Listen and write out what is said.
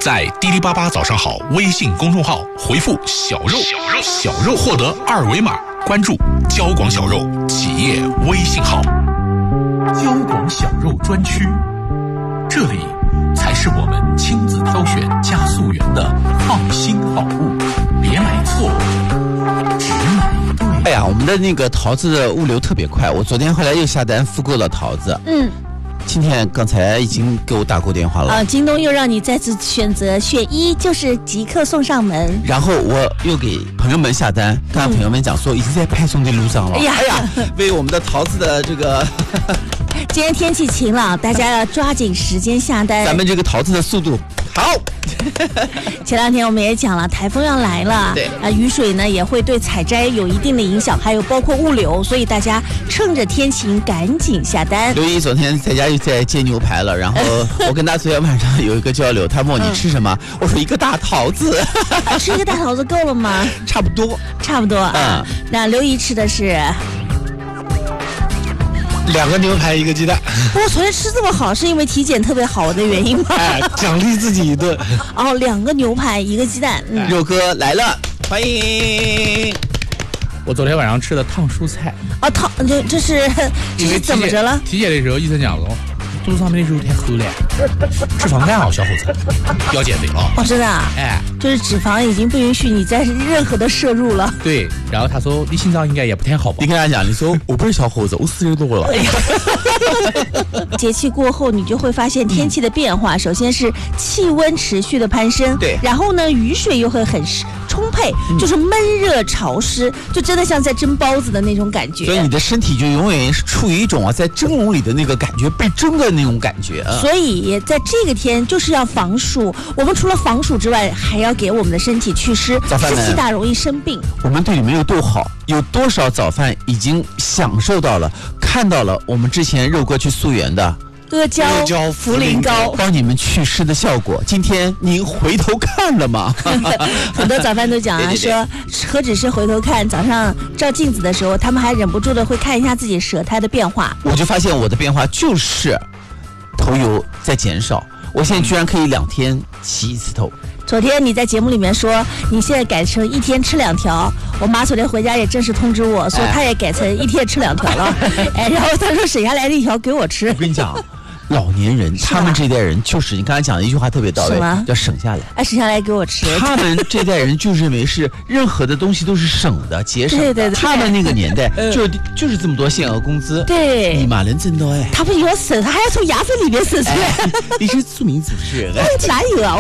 在滴滴88早上好微信公众号回复小肉获得2维码，关注交广小肉企业微信号。交广小肉专区，这里才是我们亲自挑选加速源的放心好物，别买错，只买对。 哎呀，我们的那个桃子的物流特别快，我昨天后来又下单复购了桃子。今天刚才已经给我打过电话了京东又让你再次选择选1，就是即刻送上门。 然后我又给朋友们下单，跟朋友们讲说已经在派送的路上了。哎呀，为我们的桃子的这个今天天气晴朗，大家要抓紧时间下单。 咱们这个桃子的速度好。 前两天我们也讲了，台风要来了， 对雨水呢也会对采摘有一定的影响，还有包括物流，所以大家趁着天晴赶紧下单。 刘姨昨天在家又在煎牛排了，然后我跟他昨天晚上有一个交流，他问我你吃什么，我说一个大桃子。 吃一个大桃子够了吗？ 差不多啊。那刘姨吃的是 2个牛排1个鸡蛋。 我昨天吃这么好，是因为体检特别好的原因吗？ 奖励自己1顿。 2个牛排1个鸡蛋。 肉哥来了，欢迎。 我昨天晚上吃的烫蔬菜。 这是怎么着了？ 体检的时候医生讲了，肚子上面的肉太厚了，脂肪肝小伙子要减肥了。 真的啊？就是脂肪已经不允许你再任何的摄入了。 对，然后他说你心脏应该也不太好吧？ 你跟他讲，你说我不是小伙子，我40多了。 节气过后，你就会发现天气的变化。首先是气温持续的攀升， 对， 然后呢，雨水又会很充沛，就是闷热潮湿，就真的像在蒸包子的那种感觉。 所以你的身体就永远是处于一种在蒸笼里的那个感觉，被蒸的那种感觉。 所以在这个天就是要防暑。我们除了防暑之外，还要给我们的身体祛湿，湿气大容易生病。 我们对你们有多好，有多少早饭已经享受到了，看到了我们之前肉哥去溯源的阿胶茯苓膏帮你们祛湿的效果，今天您回头看了吗？ 很多早饭都讲对说何止是回头看，早上照镜子的时候他们还忍不住的会看一下自己舌苔的变化。 我就发现我的变化就是头油在减少，我现在居然可以2天洗1次头。 昨天你在节目里面说你现在改成1天吃2条，我妈昨天回家也正式通知我说她也改成1天吃2条了。然后她说省下来的1条给我吃。 我跟你讲，老年人他们这代人就是你刚才讲的一句话特别到位，要省下来。 省下来给我吃。 他们这代人就认为是任何的东西都是省的、节省的。对，他们那个年代就是这么多限额工资。 对， 你妈能挣到他不仅要省，他还要从牙缝里面省出来。 你是著名主持人。 哪有啊？